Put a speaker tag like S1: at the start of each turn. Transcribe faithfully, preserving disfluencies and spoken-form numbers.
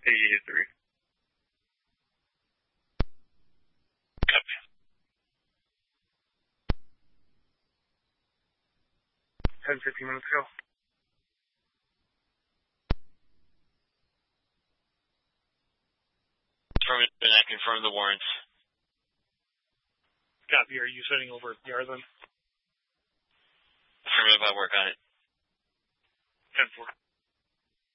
S1: eighty-three.
S2: Copy.
S1: ten, fifteen minutes ago.
S2: Confirm it, and I confirm the warrants.
S1: Copy. Are you sending over a P R then?
S2: Affirmative, I work on it.
S1: ten four.